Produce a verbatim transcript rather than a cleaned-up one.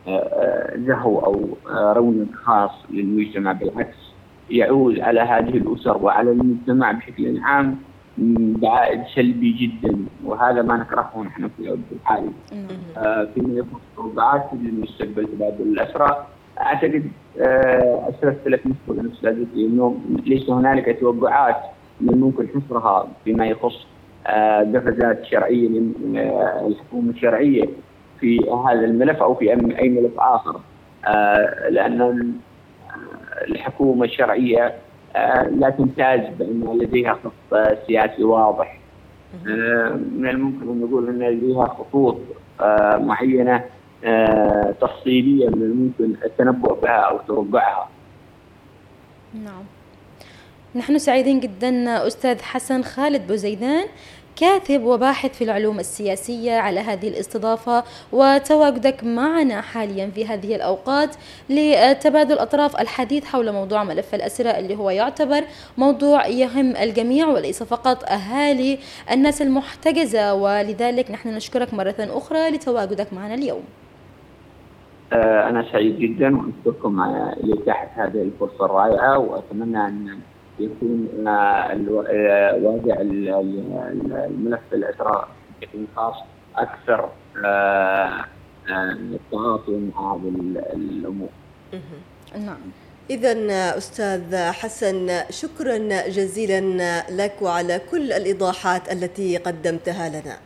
زهو أو رونق خاص للمجتمع، بالعكس يعود على هذه الأسر وعلى المجتمع بشكل عام بعائد سلبي جدا، وهذا ما نكرهه نحن في الوقت الحالي. فيما يخص توقعات المستقبل تبادل الأسرى، أعتقد أسرت لك مثل أستاذتي أنه ليس هنالك توقعات من ممكن حصرها فيما يخص قفزات شرعية من الحكومة الشرعية في هذا الملف أو في أي ملف آخر، لأن الحكومة الشرعية لا تمتاز بأن لديها خط سياسي واضح. من الممكن أن نقول أن لديها خطوط معينة تفصيلية من الممكن التنبؤ بها أو توقعها. نعم، نحن سعيدين جدا أستاذ حسن خالد بوزيدان، كاتب وباحث في العلوم السياسية، على هذه الاستضافة وتواجدك معنا حاليا في هذه الأوقات لتبادل أطراف الحديث حول موضوع ملف الأسرة، اللي هو يعتبر موضوع يهم الجميع وليس فقط أهالي الناس المحتجزة، ولذلك نحن نشكرك مرة أخرى لتواجدك معنا اليوم. أنا سعيد جدا وأشكركم على إتاحة هذه الفرصة الرائعة، وأتمنى أن يكون واقع الملف الأسرى بشكل خاص أكثر تعاطي مع هذه الأمور. نعم. إذن أستاذ حسن، شكرا جزيلا لك وعلى كل الإيضاحات التي قدمتها لنا.